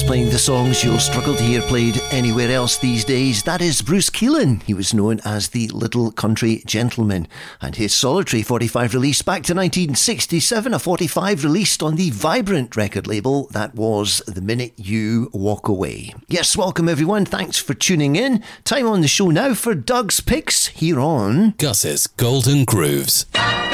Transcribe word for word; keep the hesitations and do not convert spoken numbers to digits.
playing the songs you'll struggle to hear played anywhere else these days. That is Bruce Keelan. He was known as the Little Country Gentleman. And his solitary forty-five release back to nineteen sixty-seven, a forty-five released on the Vibrant record label. That was The Minute You Walk Away. Yes, welcome everyone. Thanks for tuning in. Time on the show now for Doug's Picks here on Gus's Golden Grooves.